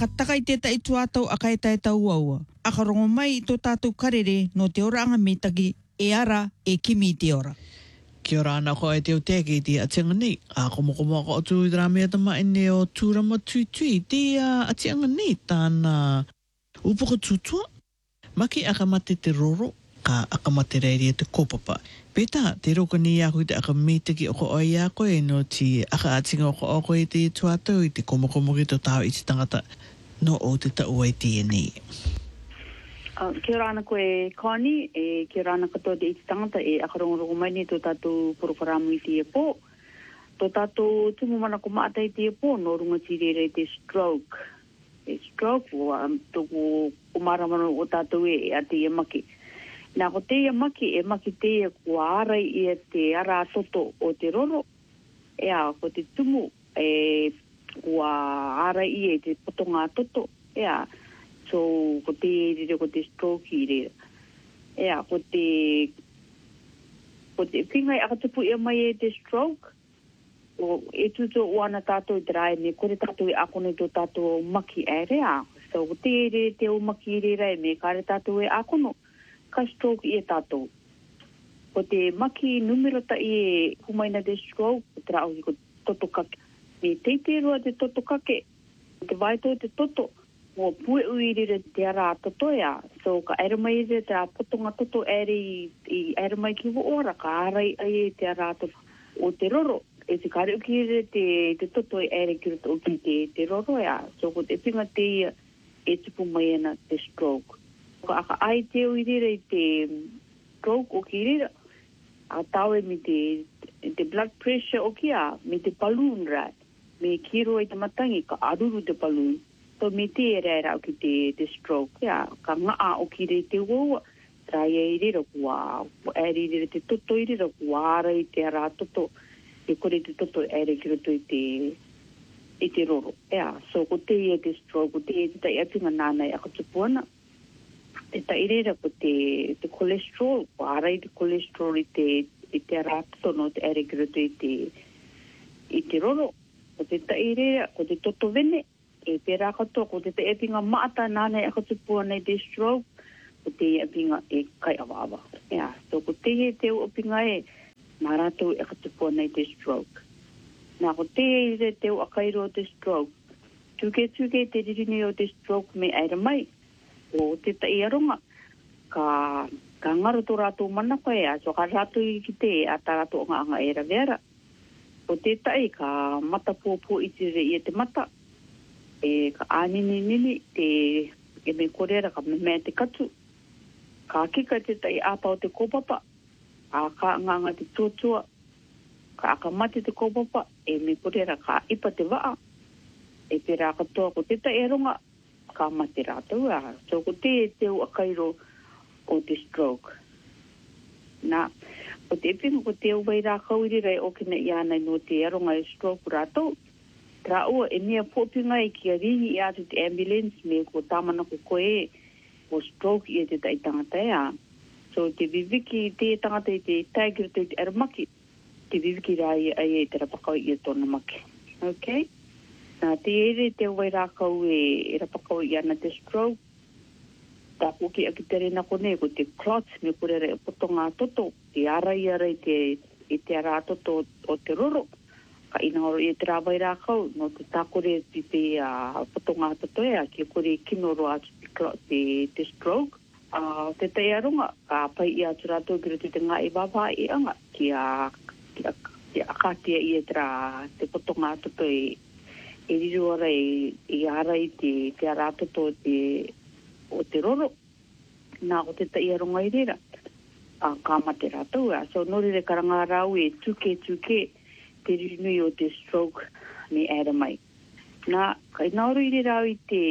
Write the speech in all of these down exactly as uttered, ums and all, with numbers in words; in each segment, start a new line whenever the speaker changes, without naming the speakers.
Akataka i te tai tuatau a kai tai tau aua. Akarongo mai i tō tātou karere no te ora anga mitagi e ara e kimi te ora.
Kia ora ana ko e te o teke i te atianga nei. A komo komo ako atu i rāmea tama ene o tūrama tui tui. Te uh, atianga nei tāna upoko tūtua. Maki akamate te roro, ka akamate reiri e te kopapa. Peta, te roka ni aku i te akamitaki o ko oi a koe no ti aka atinga o ko o koe i te tuatau i te komo komo ki tō tāo i te tangata no o te tau ai te nei.
Uh, kia ora ana koe Connie, e kia ora ana katoa te iti tangata e akarongorongo mai ni tō tātou porokaramu i te e pō. Tō tātou tumu mana ko maata i te e pō, no runga tirere te stroke. E stroke, o um, tōku umaramano o tātou e a te e maki. Nā ko te e maki, e maki te e kua arai i e te ara toto o te roro. E a, ko te tumu e kua arai i e te potonga toto. E a, so ko te rire ko te stroke i rira. E a, ko te ko te pingai akatupu e mai e te stroke, o e tuto o ana tātou i te rai me kore tātou e akone tō tātou maki e rea. So ko te rire te o maki i rira e me kare tātou e akono, ka stroke i e tātou. Ko te maki numero ta i e humaina te stroke, ko te rao i ko toto kake. Me teiterua te toto kake, te vaito te toto, o pue uirire te ara toto ea. So ka ere mai te te potonga toto ere i, i ere mai ki ora, ka arai ai te ara toto o te roro. E te kare uki te, te toto e ere ki roto uki te, te roro ea. So ko te pinga te ia e tupu mai ena te stroke. Ka aka ai te uirire i te stroke o ki rira, a tau e mi te, te blood pressure o kia, mi te balloon rai. Me kiro i te matangi, ka aruru te balloon. So me te e reira o ki te, te stroke, ya, ka ngaa o ki re te ua, trai e i rira kua, e rira te toto i rira kua ara i te ara toto, e kore te toto e re ki roto i te, i te roro. Ya, so ko te e te stroke, ko te e te tai apinga nānei a katupuana, te tai rira ko te, te cholesterol, ko ara i te cholesterol i te, i te ara toto no te e re ki roto i te, i te roro, ko te tai rira, ko te toto vene, e pera katoa, ko te te epinga maata nāne e katupua nei te stroke, ko te epinga e kai awawa. Ea, so ko te he te opinga e, mā rātou e katupua nei te stroke. Nā ko te he te o akairo o te stroke, tuke tuke te ririni o te stroke me aira mai, o te tai aronga, ka, ka ngaro tō rātou manako ea, so ka rātou i ki te a tā rātou ngā anga era vera. O te tai ka mata pōpō i te re i te mata, e ka anini nini te e me korera ka me mea te katu. Ka kika te tai apa o te kopapa, a ka nganga te tuatua, ka aka mate te kopapa, e me korera ka ipa te waa, e pera katoa ko te tai eronga, ka mate rātou a. So ko te te o akairo o te stroke. Nā, ko te epinga ko te o wai rā kauirira e okina i anai no te eronga e stroke rātou, tra ua e mea pōpinga e kia ringi i atu te ambulance me ko tāmana ko koe o stroke i te tai tangata ea. So te viviki te tangata i te taigiri te te aramaki, te viviki rā i ai e te rapakau i e tōna maki. Okay? Nā te ere te wai rākau e, e rapakau i ana te stroke, tā poki a ki te rena kone ko te clots me kurere e potonga toto, te arai arai te, e te ara toto o te roro. Ka ina oro i te rāwai rākau, no te tākore ti te uh, potonga toto ea, ki kore kinoro atu te, te stroke. Uh, te te aronga, ka pai i atu rātou ki roto te ngā i wāwā i anga, ki a, ki a, ki a katia i e te rā, te potonga toto e, e riru ara i, i ara i te, te ara toto te, o te roro. Nā ko te te aronga i rera, uh, ka mate rātou ea. So nori re karanga rau e tuke tuke, te rinui o te stroke me era mai. Nā, kai nauru i rau i te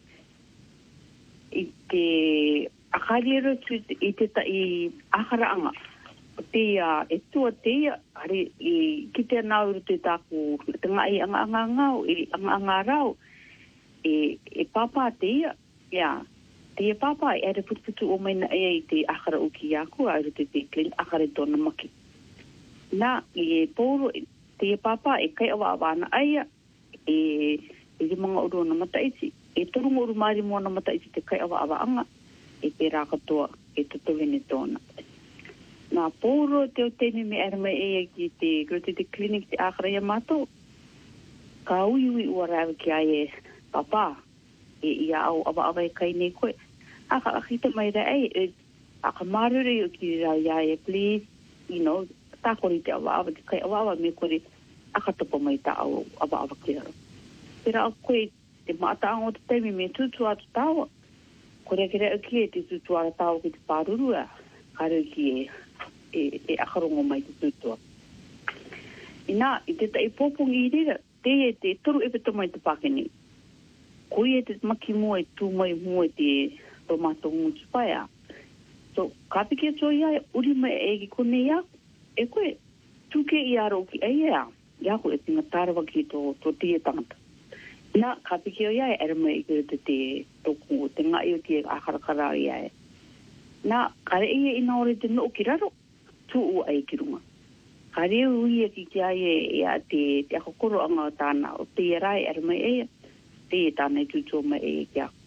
i te akariero i te tai akaraanga. O te uh, e tua te ia, hari i ki te nauru te tāku te ngai anga anga ngau, i anga anga rau, e, e pāpā te ia, ia, te ia pāpā e ere putuputu o maina e i te akara uki aku, a te te kling akare tōna maki. Nā, i e pōro, te papa e kai awa awana aia e e mga uro na mataiti e turungo rumari mo na mata i te kai awa-awa anga, e pera katoa, e tuto vene tōna. Nā pōro te o tēne me arama e ki te Gratuity Clinic te ākara ia mātou, ka ui ui ua rāwa ki ai e papa, e ia au awa-awa e kai nei koe. Aka akita mai rai ai, e aka marure o ki rau ia e, please, you know, tākori te awa-awa, te kai awa-awa me kore, aka topo mai tā au awa-awa ki raro. Pera au koe, te maataango te teimi me tutu atu tāua, kore kere au ki e te tutu ara tāua ki te pārurua, kare ki e, e, e akarongo mai te tutua. Ina, i te tai pōpungi i rira, te e te toru epeto mai te pakeni. Koe e te maki mua e tū mai mua te tomato ngutu paia. So, ka piki ato ia e uri mai e ki kone ia, e koe, tūke i aro ki ei ea, ia koe e tinga tārawa ki tō, tō tia tangata. Ina, ka piki o ia e ere mai i te te toku, te ngai o tia akarakara ia e. Nā, kare e ina ore te no ki raro, tū ua ai ki runga. Ka reo ui e ki ki ai e ia te, te akokoro anga o tāna, o te rai ere mai e, te e tāna i tūtō mai e ki ako.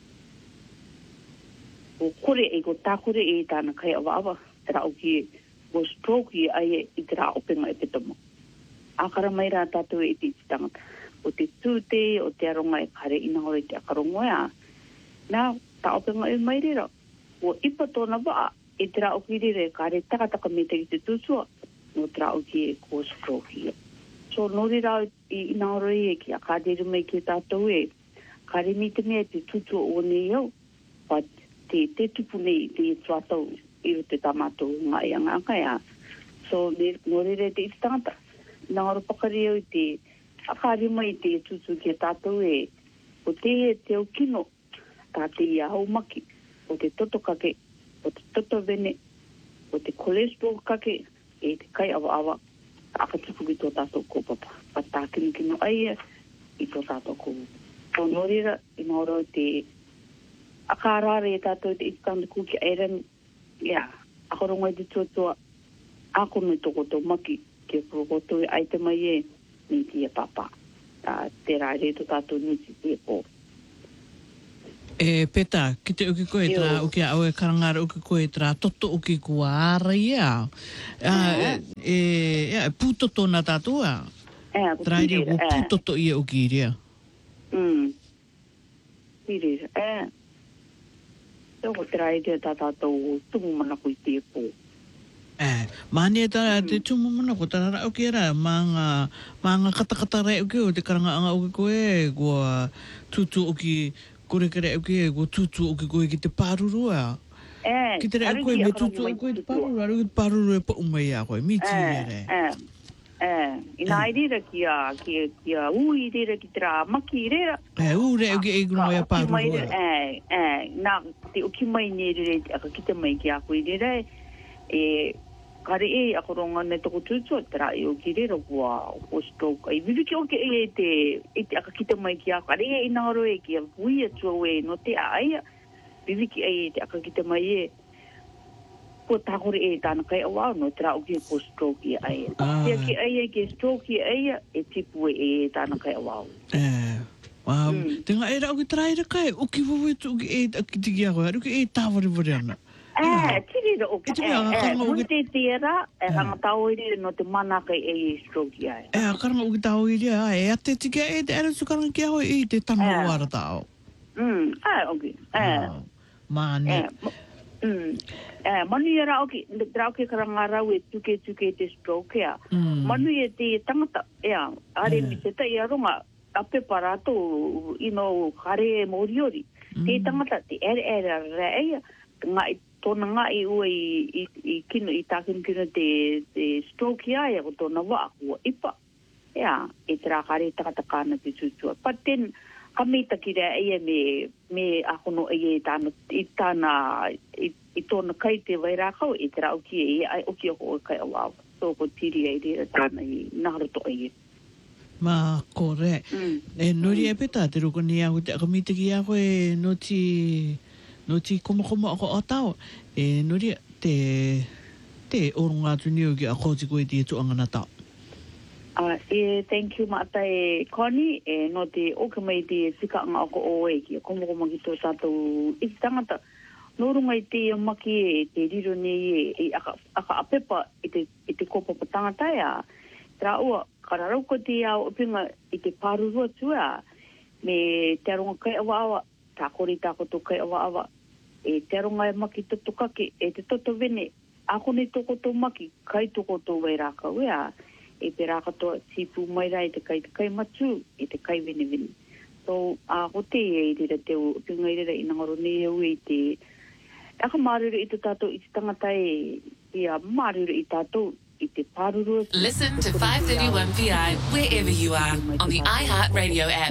O kore e ko tākore e tāna kai awa-awa, te rao ki e, o stroke i ai e i te rao openga e petomo. Akara mai rā tātou e te iti tangata. O te tūte, o te aronga e kare ina hore te akarongo ea. Nā, tā openga e mai rera. O ipa tōna waa, e te rao ki rere, kare takataka me te ki te tūtua, no te rao ki e ko stroke i. So, nori rao i ina hore e ki a kāderu mai ki tātou e, kare mi te mea te tūtua o nei au, but te te tupu nei te tuatau i te tamato ngai anga anga ea. So, nori re te iti tangata. Nā ora pakari au te akari mai te tutu ki a tātou e, o te e te o kino, tā te ia hau maki, o te toto kake, o te toto vene, o te cholesterol kake, e te kai awa-awa, aka tupu ki tō tātou kōpapa. Pa tā kino kino aia i tō tātou kōpapa. So, norira, i maura te akarare e tātou te itikanda kuki airan, ia, akarongo i te tuatua, ako noi toko tō maki, ke prokoto e aite mai e, ni tia papa. Uh, te rai reto tātou niti te pō.
E peta, ki te uki koe tra, uki a au e karangara uki koe tra, toto uki kua ara ia. Uh, e, e, pūtoto na tātua.
E,
tra i rea, pūtoto ia uki i rea.
Mm. Pire, e. Toko te rai rea tā tātou tumu mana kui te pō.
Eh, mani e tara te tumu mana ko tara rau ki era, maanga, maanga katakata rei uki o te karanga anga uki koe, kua tutu uki, kore kere uki e, kua tutu uki koe ki te pārurua.
Eh,
ki te rei koe me tutu uki koe te pārurua, aru ki te pārurua e pa umai a koe, miti e re.
Eh, eh, ina i rira ki a, ki a, ki a ui rira ki te rā maki i rira.
Eh, u re uki e grunga ia pārurua.
Eh, eh, nā, te uki mai ni rira, aka kita mai ki a koe rira, e kare e akoronga ne toko tūtua te rai o ki rera kua o stroke. I viviki o ke e te, e te akakita mai ki a kare e inaro e ki a hui atua e no te a aia. Viviki e te akakita mai e ko tākore e tāna kai awao no te rao ki ko stroke i aia. Tia ki aia ki stroke i aia e tipu e tāna kai awao.
Eh, wow. Mm. Te ngā e rao ki tarai ra kai, uki wawe tu uki e akiti ki a koe, uki e tāwari wari ana.
Eh, tirira o ke, eh, mui te tera, e hanga tau i rira no te manaka e e stroke i ai.
Eh, karanga uki tau i rira, e ate tiki e te ere su karanga ki a hoi i te tanga wara tau.
Mm, eh, oki, eh.
Mane.
Mm, eh, manu i ara oki, rau ke karanga rau e tuke tuke te stroke ea. Manu i te tangata, ea, are mi te tai aronga, ape parato, ino, kare moriori. Te tangata, te ere ere rea, ngai tōna ngai ua i, i, i kino i tākino kino te, te stroke ia ko tōna waa kua ipa. Ea, e te rākare takatakana te tūtua. But then, ka meita ki rea eia me, me akono eia i tāna, i tāna, i, i tōna kai te vai rākau, e te rā uki e ia, ai uki ako o kai awao. So, ko tiri e rera tāna i naharoto eia.
Ma, kore. Mm. E nori e peta, te roko ni ako, te akamita ki ako e noti... No ti koma koma ako o tau, e nori te, te orunga atu niu ki a kōti koe ti e tuanga na tau.
Uh, e thank you mata e Connie e no te o ka mai te sika nga ako o e ki komo ko magito tātou i tangata no runga i te maki e te riro nei e aka, aka apepa i te, i te kopa pa tangata ya tra ua kararau ko te au opinga i te pārurua tua me te aronga kai awa awa tā kori tā koto kai awa awa e te aronga e maki totokake e te toto vene ako nei toko tō maki kai toko tō wairaka wea e te rākatoa tipu mai rai te kai te kai matu e te kai vene vene. So, a uh, te e i te teo, te ngai rera i ngaro ne au i te aka māruru i te tātou i te tangata e i a māruru i tātou i te pāruru.
Listen to five thirty-one P I wherever you are on the iHeartRadio app.